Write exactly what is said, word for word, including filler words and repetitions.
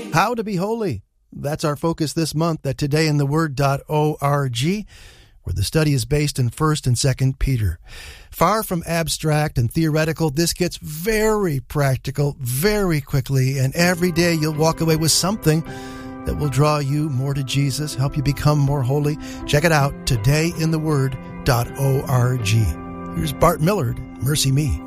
How to be holy. That's our focus this month at today in the word dot org, where the study is based in First and Second Peter. Far from abstract and theoretical, this gets very practical very quickly, and every day you'll walk away with something that will draw you more to Jesus, help you become more holy. Check it out, today in the word dot org. Here's Bart Millard, Mercy Me.